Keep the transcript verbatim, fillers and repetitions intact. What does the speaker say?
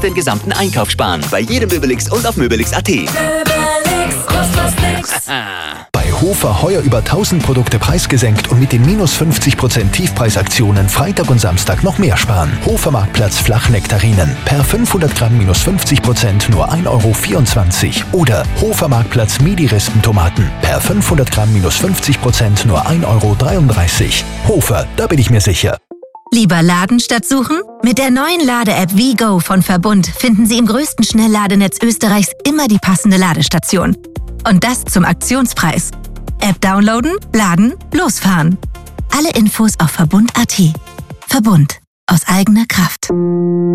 Den gesamten Einkauf sparen. Bei jedem Möbelix und auf möbelix punkt at. Möbelix, kostet nix. Bei Hofer heuer über tausend Produkte preisgesenkt und mit den minus fünfzig Prozent Tiefpreisaktionen Freitag und Samstag noch mehr sparen. Hofer Marktplatz Flachnektarinen. Per fünfhundert Gramm minus fünfzig Prozent nur ein Euro vierundzwanzig. Oder Hofer Marktplatz Midi-Rispentomaten. Per fünfhundert Gramm minus fünfzig Prozent nur ein Euro dreiunddreißig. Hofer, da bin ich mir sicher. Lieber laden statt suchen? Mit der neuen Lade-App WeGo von Verbund finden Sie im größten Schnellladenetz Österreichs immer die passende Ladestation. Und das zum Aktionspreis. App downloaden, laden, losfahren. Alle Infos auf verbund punkt at. Verbund. Aus eigener Kraft.